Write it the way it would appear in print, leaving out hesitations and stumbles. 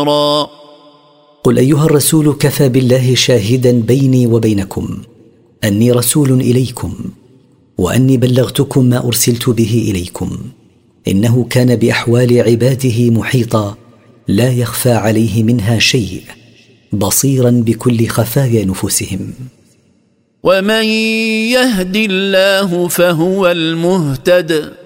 قل أيها الرسول كفى بالله شاهدا بيني وبينكم أني رسول إليكم وأني بلغتكم ما أرسلت به إليكم. إنه كان بأحوال عباده محيطا لا يخفى عليه منها شيء، بصيرا بكل خفايا نفوسهم. ومن يهد الله فهو المهتد